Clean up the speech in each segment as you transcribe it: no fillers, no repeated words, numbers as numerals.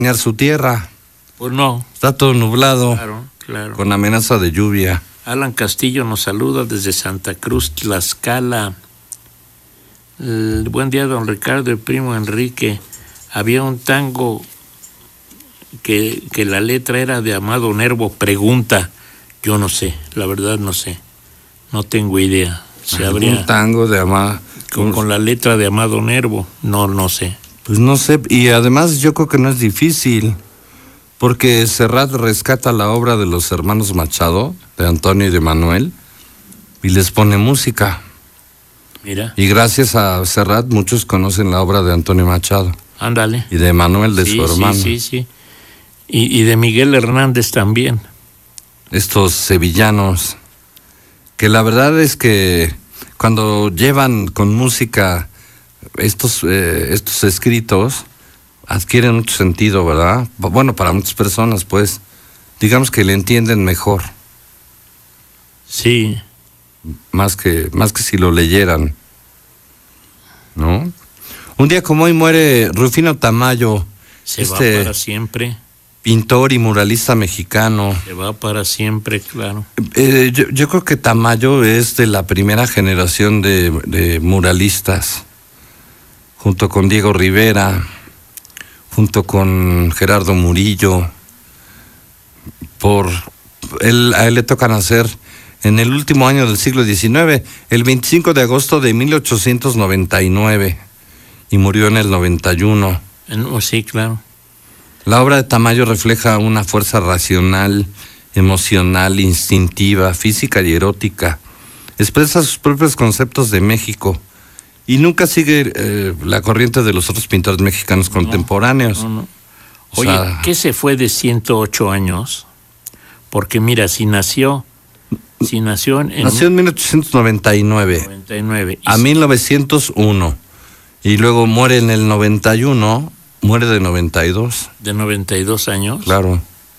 su tierra. Pues no. Está todo nublado. Claro, claro. Con amenaza de lluvia. Alan Castillo nos saluda desde Santa Cruz, Tlaxcala. Buen día, don Ricardo, el primo Enrique. Había un tango que la letra era de Amado Nervo. Pregunta. Yo no sé, la verdad no sé. No tengo idea. Si habría un tango de Amado con la letra de Amado Nervo. No sé. Pues no sé, y además yo creo que no es difícil, porque Serrat rescata la obra de los hermanos Machado, de Antonio y de Manuel, y les pone música. Mira. Y gracias a Serrat muchos conocen la obra de Antonio Machado. Ándale. Y de Manuel, de su hermano. Sí. Y de Miguel Hernández también. Estos sevillanos, que la verdad es que cuando llevan con música estos escritos, adquieren mucho sentido, ¿verdad? Bueno, para muchas personas, pues, digamos que le entienden mejor. Sí. Más que si lo leyeran, ¿no? Un día como hoy muere Rufino Tamayo. Se va para siempre. Pintor y muralista mexicano. Se va para siempre, claro. Yo creo que Tamayo es de la primera generación de muralistas, junto con Diego Rivera, junto con Gerardo Murillo. A él le toca nacer en el último año del siglo XIX, el 25 de agosto de 1899, y murió en el 91. Sí, claro. La obra de Tamayo refleja una fuerza racional, emocional, instintiva, física y erótica. Expresa sus propios conceptos de México y nunca sigue la corriente de los otros pintores mexicanos contemporáneos. No. Oye, ¿qué se fue de 108 años? Porque mira, nació en 1899. A 1901. Y luego muere en el 91. Muere de 92. ¿De 92 años? Claro.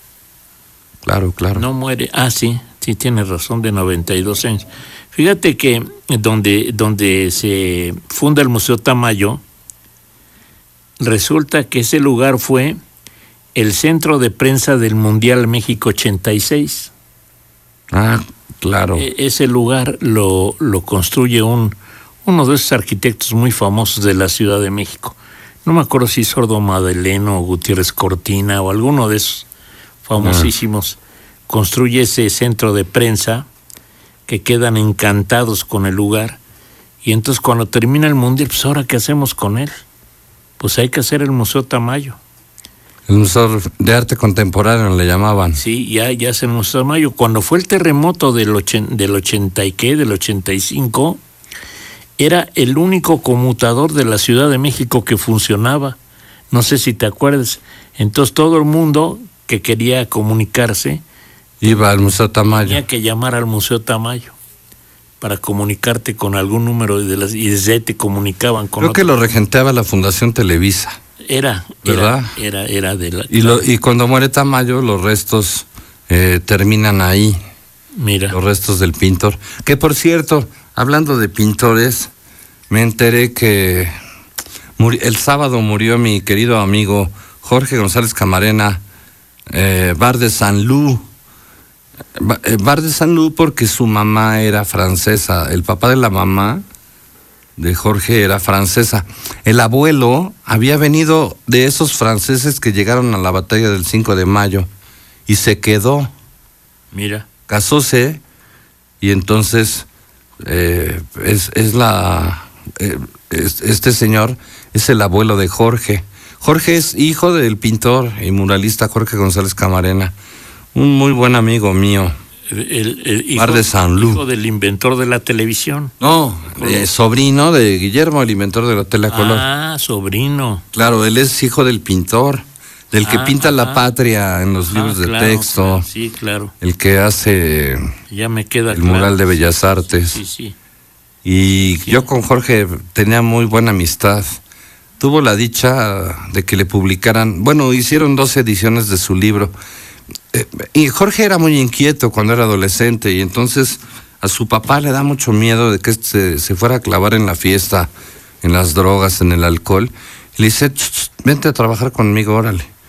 No muere. Sí, tienes razón, de 92 años. Fíjate que donde se funda el Museo Tamayo, resulta que ese lugar fue el centro de prensa del Mundial México 86. Claro. Ese lugar lo construye uno de esos arquitectos muy famosos de la Ciudad de México. No me acuerdo si Sordo Madaleno o Gutiérrez Cortina o alguno de esos famosísimos. Construye ese centro de prensa que quedan encantados con el lugar. Y entonces cuando termina el Mundial, pues ¿ahora qué hacemos con él? Pues hay que hacer el Museo Tamayo. El Museo de Arte Contemporáneo le llamaban. Sí, ya es el Museo Tamayo. Cuando fue el terremoto del 85, era el único conmutador de la Ciudad de México que funcionaba. No sé si te acuerdas. Entonces todo el mundo que quería comunicarse iba al Museo Tamayo. Tenía que llamar al Museo Tamayo para comunicarte con algún número y desde ahí te comunicaban con Creo que lo regenteaba la Fundación Televisa. ¿Verdad? Era de la... Y cuando muere Tamayo, los restos terminan ahí. Mira. Los restos del pintor. Que por cierto, hablando de pintores, me enteré que el sábado murió mi querido amigo Jorge González Camarena, Bar de Saint-Loup. Bar de Saint-Loup porque su mamá era francesa. El papá de la mamá de Jorge era francesa. El abuelo había venido de esos franceses que llegaron a la batalla del 5 de mayo y se quedó. Mira. Casóse y entonces este señor es el abuelo de Jorge. Jorge es hijo del pintor y muralista Jorge González Camarena, un muy buen amigo mío. El hijo, Bar de Saint-Loup. Hijo del inventor de la televisión. No, sobrino de Guillermo, el inventor de la tele a color. Sobrino. Claro, él es hijo del pintor, del que pinta la patria en los libros de texto. Claro, sí, claro. El que hace ya me queda el mural de Bellas Artes. Sí. Y yo con Jorge tenía muy buena amistad. Tuvo la dicha de que le publicaran, hicieron 2 ediciones de su libro. Y Jorge era muy inquieto cuando era adolescente y entonces a su papá le da mucho miedo de que se fuera a clavar en la fiesta, en las drogas, en el alcohol. Y le dice, vente a trabajar conmigo, órale.